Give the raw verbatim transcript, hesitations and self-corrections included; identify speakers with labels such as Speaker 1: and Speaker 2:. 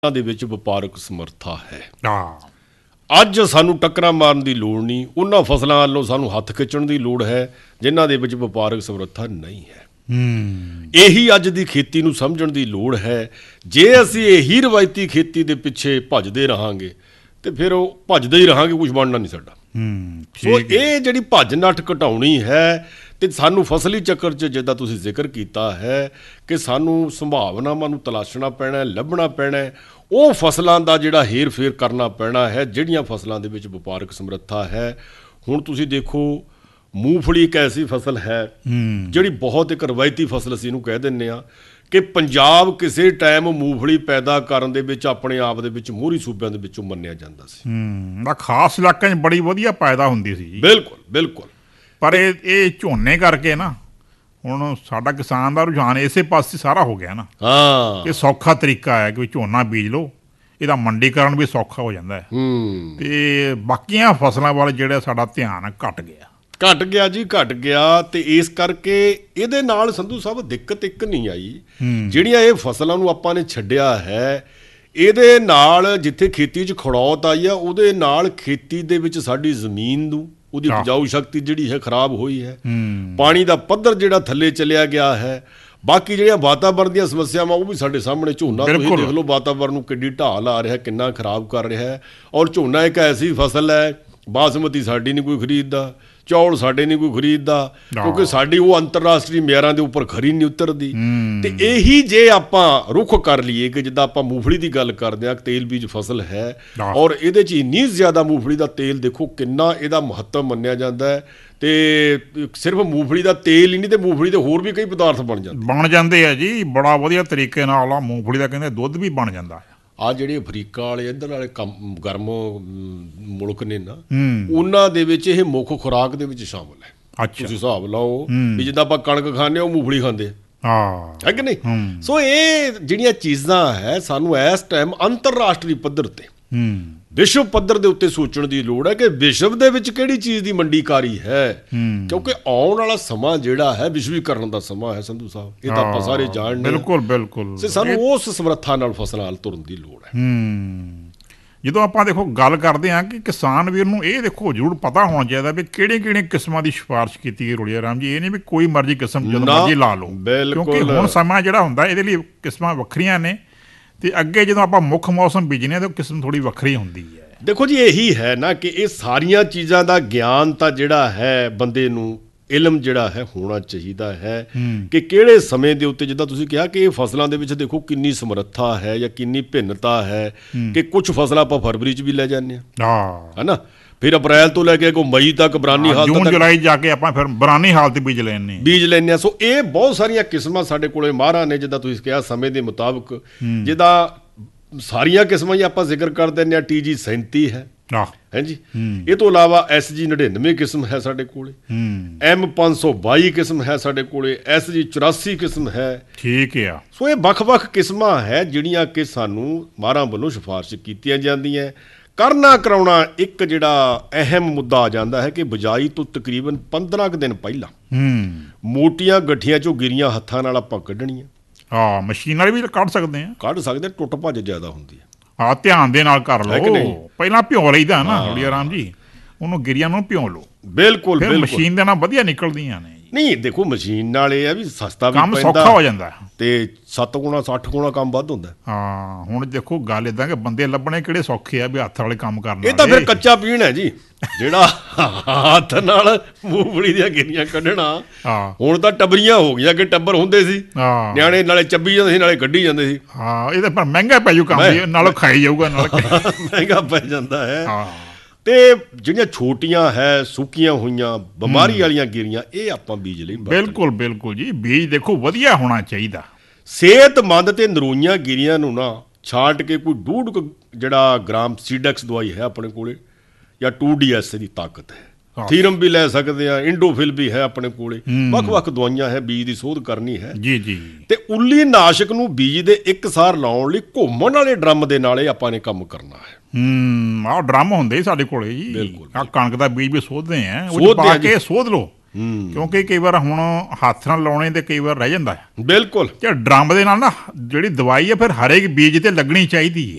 Speaker 1: ਦੇ ਵਿੱਚ ਵਪਾਰਕ ਸਮਰੱਥਾ ਹੈ।
Speaker 2: ਹਾਂ
Speaker 1: ਅੱਜ ਸਾਨੂੰ ਟੱਕਰਾਂ ਮਾਰਨ ਦੀ ਲੋੜ ਨਹੀਂ, ਉਹਨਾਂ ਫਸਲਾਂ ਵੱਲੋਂ ਸਾਨੂੰ ਹੱਥ ਖਿੱਚਣ ਦੀ ਲੋੜ ਹੈ ਜਿਨ੍ਹਾਂ ਦੇ ਵਿੱਚ ਵਪਾਰਕ ਸਮਰੱਥਾ ਨਹੀਂ ਹੈ। ਇਹੀ ਅੱਜ ਦੀ ਖੇਤੀ ਨੂੰ ਸਮਝਣ ਦੀ ਲੋੜ ਹੈ। ਜੇ ਅਸੀਂ ਇਹੀ ਰਵਾਇਤੀ ਖੇਤੀ ਦੇ ਪਿੱਛੇ ਭੱਜਦੇ ਰਹਾਂਗੇ ਤੇ ਫਿਰ ਉਹ ਭੱਜਦੇ ਹੀ ਰਹਾਂਗੇ, ਕੁਝ ਬਣਨਾ ਨਹੀਂ ਸਾਡਾ। ਸੋ ਇਹ ਜਿਹੜੀ ਭੱਜ ਨੱਠ ਘਟਾਉਣੀ ਹੈ ਤੇ ਸਾਨੂੰ ਫਸਲੀ ਚੱਕਰ 'ਚ ਜਿੱਦਾਂ ਤੁਸੀਂ ਜ਼ਿਕਰ ਕੀਤਾ ਹੈ ਕਿ ਸਾਨੂੰ ਸੰਭਾਵਨਾਵਾਂ ਨੂੰ ਤਲਾਸ਼ਣਾ ਪੈਣਾ, ਲੱਭਣਾ ਪੈਣਾ, ਉਹ ਫਸਲਾਂ ਦਾ ਜਿਹੜਾ ਹੇਰ ਫੇਰ ਕਰਨਾ ਪੈਣਾ ਹੈ ਜਿਹੜੀਆਂ ਫਸਲਾਂ ਦੇ ਵਿੱਚ ਵਪਾਰਕ ਸਮਰੱਥਾ ਹੈ। ਹੁਣ ਤੁਸੀਂ ਦੇਖੋ, ਮੂੰਗਫਲੀ ਇੱਕ ਐਸੀ ਫਸਲ ਹੈ ਜਿਹੜੀ ਬਹੁਤ ਇੱਕ ਰਵਾਇਤੀ ਫਸਲ ਅਸੀਂ ਇਹਨੂੰ ਕਹਿ ਦਿੰਦੇ ਹਾਂ ਕਿ ਪੰਜਾਬ ਕਿਸੇ ਟਾਈਮ ਮੂੰਗਫਲੀ ਪੈਦਾ ਕਰਨ ਦੇ ਵਿੱਚ ਆਪਣੇ ਆਪ ਦੇ ਵਿੱਚ ਮੋਹਰੀ ਸੂਬਿਆਂ ਦੇ ਵਿੱਚੋਂ ਮੰਨਿਆ ਜਾਂਦਾ ਸੀ।
Speaker 2: ਹੂੰ ਖਾਸ ਇਲਾਕਿਆਂ 'ਚ ਬੜੀ ਵਧੀਆ ਪੈਦਾ ਹੁੰਦੀ ਸੀ।
Speaker 1: ਬਿਲਕੁਲ ਬਿਲਕੁਲ। ਪਰ
Speaker 2: ਇਹ ਇਹ ਝੋਨੇ ਕਰਕੇ ਨਾ ਹੁਣ ਸਾਡਾ ਕਿਸਾਨ ਦਾ ਰੁਝਾਨ ਇਸੇ ਪਾਸੇ ਸਾਰਾ ਹੋ ਗਿਆ ਨਾ।
Speaker 1: ਹਾਂ,
Speaker 2: ਇਹ ਸੌਖਾ ਤਰੀਕਾ ਹੈ ਕਿ ਝੋਨਾ ਬੀਜ ਲਓ, ਇਹਦਾ ਮੰਡੀਕਰਨ ਵੀ ਸੌਖਾ ਹੋ ਜਾਂਦਾ ਹੈ ਤੇ ਬਾਕੀਆਂ ਫਸਲਾਂ ਵੱਲ ਜਿਹੜਾ ਸਾਡਾ ਧਿਆਨ ਘਟ ਗਿਆ
Speaker 1: ਘਟ ਗਿਆ ਜੀ ਘਟ ਗਿਆ। ਤੇ ਇਸ ਕਰਕੇ ਇਹਦੇ ਨਾਲ ਸੰਧੂ ਸਾਹਿਬ ਦਿੱਕਤ ਇੱਕ ਨਹੀਂ ਆਈ, ਜਿਹੜੀਆਂ ਇਹ ਫਸਲਾਂ ਨੂੰ ਆਪਾਂ ਨੇ ਛੱਡਿਆ ਹੈ ਇਹਦੇ ਨਾਲ ਜਿੱਥੇ ਖੇਤੀ 'ਚ ਖੜੌਤ ਆਈ ਆ ਉਹਦੇ ਨਾਲ ਖੇਤੀ ਦੇ ਵਿੱਚ ਸਾਡੀ ਜ਼ਮੀਨ ਨੂੰ ਉਹਦੀ ਉਪਜਾਊ ਸ਼ਕਤੀ ਜਿਹੜੀ ਹੈ ਖਰਾਬ ਹੋਈ ਹੈ, ਪਾਣੀ ਦਾ ਪੱਧਰ ਜਿਹੜਾ ਥੱਲੇ ਚਲਿਆ ਗਿਆ ਹੈ। ਬਾਕੀ ਜਿਹੜੀਆਂ ਵਾਤਾਵਰਨ ਦੀਆਂ ਸਮੱਸਿਆਵਾਂ ਉਹ ਵੀ ਸਾਡੇ ਸਾਹਮਣੇ, ਝੋਨਾ ਤੁਸੀਂ ਦੇਖ ਲਓ ਵਾਤਾਵਰਨ ਨੂੰ ਕਿੱਡੀ ਢਾਲ ਆ ਰਿਹਾ, ਕਿੰਨਾ ਖਰਾਬ ਕਰ ਰਿਹਾ ਹੈ। ਔਰ ਝੋਨਾ ਇੱਕ ਐਸੀ ਫਸਲ ਹੈ, ਬਾਸਮਤੀ ਸਾਡੀ ਨਹੀਂ ਕੋਈ ਖਰੀਦਦਾ, ਚੌਲ ਸਾਡੇ ਨਹੀਂ ਕੋਈ ਖਰੀਦਦਾ, ਕਿਉਂਕਿ ਸਾਡੀ ਉਹ ਅੰਤਰਰਾਸ਼ਟਰੀ ਮਿਆਰਾਂ ਦੇ ਉੱਪਰ ਖਰੀ ਨਹੀਂ ਉਤਰਦੀ। ਤੇ ਇਹੀ ਜੇ ਆਪਾਂ ਰੁੱਖ ਕਰ ਲਈਏ ਕਿ ਜਿੱਦਾਂ ਆਪਾਂ ਮੂੰਗਫਲੀ ਦੀ ਗੱਲ ਕਰਦੇ ਹਾਂ, ਤੇਲ ਬੀਜ ਫਸਲ ਹੈ ਔਰ ਇਹਦੇ 'ਚ ਇੰਨੀ ਜ਼ਿਆਦਾ ਮੂੰਗਫਲੀ ਦਾ ਤੇਲ ਦੇਖੋ ਕਿੰਨਾ ਇਹਦਾ ਮਹੱਤਵ ਮੰਨਿਆ ਜਾਂਦਾ ਹੈ। ਤੇ ਸਿਰਫ ਮੂੰਗਫਲੀ ਦਾ ਤੇਲ ਹੀ ਨਹੀਂ ਤੇ ਮੂੰਗਫਲੀ ਦੇ ਹੋਰ ਵੀ ਕਈ ਪਦਾਰਥ ਬਣ ਜਾਂਦੇ
Speaker 2: ਬਣ ਜਾਂਦੇ ਆ ਜੀ ਬੜਾ ਵਧੀਆ ਤਰੀਕੇ ਨਾਲ। ਆ ਮੂੰਗਫਲੀ ਦਾ ਕਹਿੰਦੇ ਦੁੱਧ ਵੀ ਬਣ ਜਾਂਦਾ ਹੈ।
Speaker 1: ਆ ਜਿਹੜੇ ਅਫਰੀਕਾ ਵਾਲੇ ਇੱਧਰ ਵਾਲੇ ਕੰਮ ਗਰਮ ਮੁਲਕ ਨੇ ਨਾ, ਉਹਨਾਂ ਦੇ ਵਿੱਚ ਇਹ ਮੁੱਖ ਖੁਰਾਕ ਦੇ ਵਿੱਚ ਸ਼ਾਮਲ ਹੈ। ਤੁਸੀਂ ਹਿਸਾਬ ਲਾਓ ਵੀ ਜਿੱਦਾਂ ਆਪਾਂ ਕਣਕ ਖਾਂਦੇ ਉਹ ਮੂੰਗਫਲੀ ਖਾਂਦੇ ਆ, ਹੈ ਕਿ ਨਹੀਂ? ਸੋ ਇਹ ਜਿਹੜੀਆਂ ਚੀਜ਼ਾਂ ਹੈ ਸਾਨੂੰ ਇਸ ਟਾਈਮ ਅੰਤਰਰਾਸ਼ਟਰੀ ਪੱਧਰ ਤੇ, ਵਿਸ਼ਵ ਪੱਧਰ ਦੇ ਉੱਤੇ ਸੋਚਣ ਦੀ ਲੋੜ ਹੈ ਕਿ ਵਿਸ਼ਵ ਦੇ ਵਿੱਚ ਕਿਹੜੀ ਚੀਜ਼ ਦੀ ਮੰਡੀਕਾਰੀ ਹੈ, ਕਿਉਂਕਿ ਆਉਣ ਵਾਲਾ ਸਮਾਂ ਜਿਹੜਾ ਹੈ ਵਿਸ਼ਵੀਕਰਨ ਦਾ ਸਮਾਂ ਹੈ ਸੰਧੂ ਸਾਹਿਬ, ਇਹ ਤਾਂ ਆਪਾਂ ਸਾਰੇ ਜਾਣਦੇ।
Speaker 2: ਬਿਲਕੁਲ ਬਿਲਕੁਲ।
Speaker 1: ਤੇ ਸਾਨੂੰ ਉਸ ਸਮਰੱਥਾ ਨਾਲ ਫਸਲਾਂ ਵੱਲ ਤੁਰਨ ਦੀ ਲੋੜ ਹੈ।
Speaker 2: ਜਦੋਂ ਆਪਾਂ ਦੇਖੋ ਗੱਲ ਕਰਦੇ ਹਾਂ ਕਿ ਕਿਸਾਨ ਵੀਰ ਨੂੰ ਇਹ ਦੇਖੋ ਜ਼ਰੂਰ ਪਤਾ ਹੋਣਾ ਚਾਹੀਦਾ ਵੀ ਕਿਹੜੇ ਕਿਹੜੇ ਕਿਸਮਾਂ ਦੀ ਸਿਫਾਰਿਸ਼ ਕੀਤੀ ਗਈ। ਰੋਲੀਆ ਰਾਮ ਜੀ, ਇਹ ਨਹੀਂ ਵੀ ਕੋਈ ਮਰਜ਼ੀ ਕਿਸਮ ਜਦੋਂ ਮਰਜ਼ੀ ਲਾ ਲਓ, ਕਿਉਂਕਿ ਹੁਣ ਸਮਾਂ ਜਿਹੜਾ ਹੁੰਦਾ ਇਹਦੇ ਲਈ ਕਿਸਮਾਂ ਵੱਖਰੀਆਂ ਨੇ ਤੇ ਅੱਗੇ ਜਦੋਂ ਆਪਾਂ ਮੁੱਖ ਮੌਸਮ ਬੀਜਣੇ ਤਾਂ ਕਿਸਮ ਥੋੜ੍ਹੀ ਵੱਖਰੀ ਹੁੰਦੀ ਹੈ।
Speaker 1: ਦੇਖੋ ਜੀ, ਇਹੀ ਹੈ ਨਾ ਕਿ ਇਹ ਸਾਰੀਆਂ ਚੀਜ਼ਾਂ ਦਾ ਗਿਆਨ ਤਾਂ ਜਿਹੜਾ ਹੈ ਬੰਦੇ ਨੂੰ, ਇਲਮ ਜਿਹੜਾ ਹੈ ਹੋਣਾ ਚਾਹੀਦਾ ਹੈ ਕਿ ਕਿਹੜੇ ਸਮੇਂ ਦੇ ਉੱਤੇ, ਜਿੱਦਾਂ ਤੁਸੀਂ ਕਿਹਾ ਕਿ ਇਹ ਫਸਲਾਂ ਦੇ ਵਿੱਚ ਦੇਖੋ ਕਿੰਨੀ ਸਮਰੱਥਾ ਹੈ ਜਾਂ ਕਿੰਨੀ ਭਿੰਨਤਾ ਹੈ ਕਿ ਕੁਝ ਫਸਲਾਂ ਆਪਾਂ ਫਰਵਰੀ 'ਚ ਵੀ ਲੈ ਜਾਂਦੇ ਹਾਂ, ਹੈ ਨਾ, ਫਿਰ ਅਪ੍ਰੈਲ ਤੋਂ ਲੈ ਕੇ ਕੋਈ ਮਈ ਤੱਕ ਬਰਾਨੀ ਹਾਲਤ,
Speaker 2: ਜੂਨ ਜੁਲਾਈ ਜਾ ਕੇ ਆਪਾਂ ਫਿਰ ਬਰਾਨੀ ਹਾਲਤ ਬੀਜ ਲੈਂਦੇ
Speaker 1: ਬੀਜ ਲੈਂਦੇ ਹਾਂ। ਸੋ ਇਹ ਬਹੁਤ ਸਾਰੀਆਂ ਕਿਸਮਾਂ ਸਾਡੇ ਕੋਲੇ ਮਾਹਰਾਂ ਨੇ, ਜਿੱਦਾਂ ਤੁਸੀਂ ਕਿਹਾ ਸਮੇਂ ਦੇ ਮੁਤਾਬਕ, ਜਿੱਦਾਂ ਸਾਰੀਆਂ ਕਿਸਮਾਂ ਹੀ ਆਪਾਂ ਜ਼ਿਕਰ ਕਰ ਦਿੰਦੇ ਹਾਂ। ਟੀ ਜੀ ਸੈਂਤੀ ਹੈ ਹੈ ਜੀ, ਇਹ ਤੋਂ ਇਲਾਵਾ ਐਸ ਜੀ ਨੜਿਨਵੇਂ ਕਿਸਮ ਹੈ ਸਾਡੇ ਕੋਲੇ, ਐਮ ਪੰਜ ਸੌ ਬਾਈ ਕਿਸਮ ਹੈ ਸਾਡੇ ਕੋਲੇ, ਐਸ ਜੀ ਚੁਰਾਸੀ ਕਿਸਮ ਹੈ। ਠੀਕ ਆ। ਸੋ ਇਹ ਵੱਖ-ਵੱਖ ਕਿਸਮਾਂ ਹੈ ਜਿਹੜੀਆਂ ਕਿ ਸਾਨੂੰ ਮਾਹਰਾਂ ਵੱਲੋਂ ਸਿਫਾਰਿਸ਼ ਕੀਤੀਆਂ ਜਾਂਦੀਆਂ। ਕਰਨਾ ਕਰਾਉਣਾ ਇੱਕ ਜਿਹੜਾ ਅਹਿਮ ਮੁੱਦਾ ਆ ਜਾਂਦਾ ਹੈ ਕਿ ਬਿਜਾਈ ਤੋਂ ਤਕਰੀਬਨ ਪੰਦਰਾਂ ਕੁ ਦਿਨ ਪਹਿਲਾਂ ਮੋਟੀਆਂ ਗੱਠੀਆਂ 'ਚੋਂ ਗਿਰੀਆਂ ਹੱਥਾਂ ਨਾਲ ਆਪਾਂ ਕੱਢਣੀਆਂ।
Speaker 2: ਹਾਂ, ਮਸ਼ੀਨ ਨਾਲ ਵੀ ਕੱਢ ਸਕਦੇ ਹਾਂ,
Speaker 1: ਕੱਢ ਸਕਦੇ, ਟੁੱਟ ਭੱਜ ਜ਼ਿਆਦਾ ਹੁੰਦੀ ਹੈ।
Speaker 2: ਹਾਂ, ਧਿਆਨ ਦੇ ਨਾਲ ਕਰ ਲਓ, ਪਹਿਲਾਂ ਭਿਉਂ ਲਈਦਾ ਨਾ ਰੋਲੀਆ ਰਾਮ ਜੀ, ਉਹਨੂੰ ਗਿਰੀਆਂ ਨੂੰ ਭਿਉਂ ਲਓ। ਬਿਲਕੁਲ ਬਿਲਕੁਲ। ਮਸ਼ੀਨ ਦੇ ਨਾਲ ਵਧੀਆ ਨਿਕਲਦੀਆਂ ਨੇ। ਨਹੀਂ ਦੇਖੋ, ਮਸ਼ੀਨ ਨਾਲ ਇਹ ਆ ਵੀ ਸਸਤਾ ਵੀ ਕੰਮ ਸੌਖਾ ਹੋ ਜਾਂਦਾ
Speaker 1: ਤੇ ਸੱਤ ਗੁਣਾ ਸੱਠ ਗੁਣਾ ਕੰਮ ਵੱਧ ਹੁੰਦਾ।
Speaker 2: ਹਾਂ, ਹੁਣ ਦੇਖੋ ਗੱਲ ਏਦਾਂ ਕਿ ਬੰਦੇ ਲੱਭਣੇ ਕਿਹੜੇ ਸੌਖੇ ਆ ਵੀ ਹੱਥ ਵਾਲੇ ਕੰਮ ਕਰਨਾ।
Speaker 1: ਇਹ ਤਾਂ ਫਿਰ ਕੱਚਾ ਪੀਣ ਹੈ ਜੀ, ਜਿਹੜਾ ਹੱਥ ਨਾਲ ਮੂੰਗਫਲੀ ਦੀਆਂ ਗਿਰੀਆਂ ਕੱਢਣਾ। ਹੁਣ ਤਾਂ ਟੱਬਰੀਆਂ ਹੋ ਗਈਆਂ, ਕਿ ਟੱਬਰ ਹੁੰਦੇ ਸੀ, ਨਿਆਣੇ ਨਾਲੇ ਚੱਬੀ ਜਾਂਦੇ ਸੀ ਨਾਲੇ ਕੱਢੀ ਜਾਂਦੇ ਸੀ।
Speaker 2: ਹਾਂ, ਇਹ ਤਾਂ ਪਰ ਮਹਿੰਗਾ ਪੈ ਜੂ ਕੰਮ, ਨਾਲੋਂ ਖਾਈ ਜਾਊਗਾ, ਨਾਲ
Speaker 1: ਮਹਿੰਗਾ ਪੈ ਜਾਂਦਾ ਹੈ। ਤੇ ਜਿਹੜੀਆਂ ਛੋਟੀਆਂ ਹੈ ਸੁੱਕੀਆਂ ਹੋਈਆਂ ਬਿਮਾਰੀ ਵਾਲੀਆਂ ਗਿਰੀਆਂ, ਇਹ ਆਪਾਂ ਬੀਜ ਲਈ।
Speaker 2: ਬਿਲਕੁਲ ਬਿਲਕੁਲ ਜੀ, ਬੀਜ ਦੇਖੋ ਵਧੀਆ ਹੋਣਾ ਚਾਹੀਦਾ।
Speaker 1: ਸਿਹਤਮੰਦ ਤੇ ਨਰੋਈਆਂ ਗਿਰੀਆਂ ਨੂੰ ਨਾ ਛਾਂਟ ਕੇ ਕੋਈ ਡੂਢ ਕੁ ਜਿਹੜਾ ਗ੍ਰਾਮ ਸੀਡੈਕਸ ਦਵਾਈ ਹੈ ਆਪਣੇ ਕੋਲੇ, ਜਾਂ ਟੂ ਡੀ ਐਸ ਦੀ ਤਾਕਤ ਹੈ, ਥੀਰਮ ਵੀ ਲੈ ਸਕਦੇ ਆ, ਇੰਡੋਫਿਲ ਵੀ ਹੈ ਆਪਣੇ ਕੋਲੇ, ਵੱਖ-ਵੱਖ ਦਵਾਈਆਂ ਹੈ, ਬੀਜ ਦੀ ਸੋਧ ਕਰਨੀ ਹੈ ਜੀ ਜੀ। ਤੇ ਉੱਲੀ ਨਾਸ਼ਕ ਨੂੰ ਬੀਜ ਦੇ ਇੱਕ ਸਾਰ ਲਾਉਣ ਲਈ ਘੁੰਮਣ ਵਾਲੇ ਡਰਮ ਦੇ ਨਾਲ ਇਹ ਆਪਾਂ ਨੇ ਕੰਮ ਕਰਨਾ ਹੈ।
Speaker 2: ਹੂੰ, ਆਹ ਡਰਮ ਹੁੰਦੇ ਸਾਡੇ ਕੋਲੇ ਜੀ, ਆਹ ਕਣਕ ਦਾ ਬੀਜ ਵੀ ਸੋਧਦੇ ਆ, ਉਹ ਪਾ ਕੇ ਸੋਧ ਲਓ, ਕਿਉਂਕਿ ਕਈ ਵਾਰ ਹੁਣ ਹੱਥ ਨਾਲ ਲਾਉਣੇ ਤੇ ਕਈ ਵਾਰ ਰਹਿ ਜਾਂਦਾ ਹੈ। ਬਿਲਕੁਲ। ਤੇ ਡਰਮ ਦੇ ਨਾਲ ਨਾ ਜਿਹੜੀ ਦਵਾਈ ਹੈ ਫਿਰ ਹਰੇਕ ਬੀਜ ਤੇ ਲੱਗਣੀ ਚਾਹੀਦੀ ਹੈ।